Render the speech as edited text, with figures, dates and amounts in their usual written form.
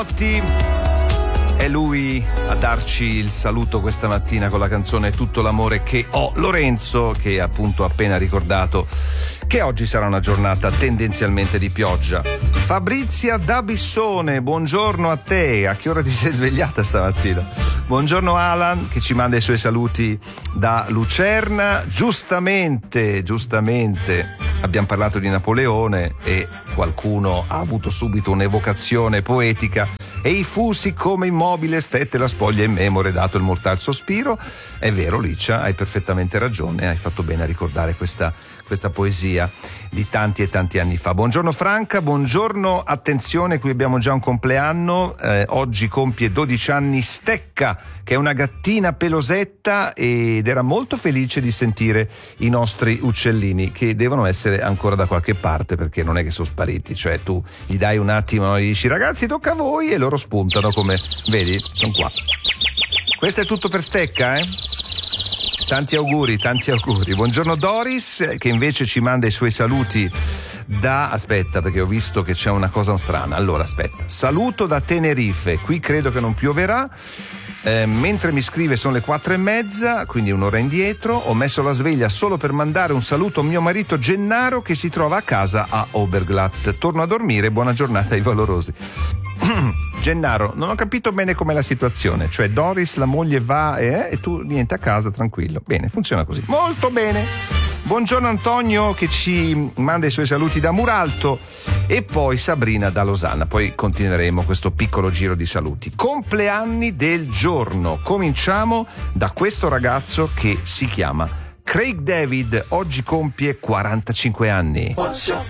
È lui a darci il saluto questa mattina con la canzone Tutto l'amore che ho, Lorenzo, che appunto ha appena ricordato che oggi sarà una giornata tendenzialmente di pioggia. Fabrizia da Bissone, buongiorno a te. A che ora ti sei svegliata stamattina? Buongiorno Alan, che ci manda i suoi saluti da Lucerna. Giustamente abbiamo parlato di Napoleone e qualcuno ha avuto subito un'evocazione poetica. Ei fu siccome immobile stette la spoglia in memore dato il mortal sospiro. È vero Licia, hai perfettamente ragione, hai fatto bene a ricordare questa poesia di tanti e tanti anni fa. Buongiorno Franca, buongiorno, attenzione, qui abbiamo già un compleanno, oggi compie 12 anni Stecca, che è una gattina pelosetta ed era molto felice di sentire i nostri uccellini, che devono essere ancora da qualche parte, perché non è che sono spariti, cioè tu gli dai un attimo e gli dici ragazzi tocca a voi e loro spuntano, come vedi, sono qua. Questo è tutto per Stecca, Tanti auguri. Buongiorno Doris, che invece ci manda i suoi saluti aspetta, perché ho visto che c'è una cosa strana. Allora, aspetta. Saluto da Tenerife, qui credo che non pioverà. Mentre mi scrive sono le 4:30, quindi un'ora indietro. Ho messo la sveglia solo per mandare un saluto a mio marito Gennaro, che si trova a casa a Oberglatt. Torno a dormire, buona giornata ai valorosi. Gennaro, non ho capito bene com'è la situazione, cioè Doris, la moglie va e tu niente, a casa, tranquillo. Bene, funziona così. Molto bene. Buongiorno Antonio, che ci manda i suoi saluti da Muralto, e poi Sabrina da Losanna. Poi continueremo questo piccolo giro di saluti. Compleanni del giorno. Cominciamo da questo ragazzo che si chiama Craig David, oggi compie 45 anni. What's your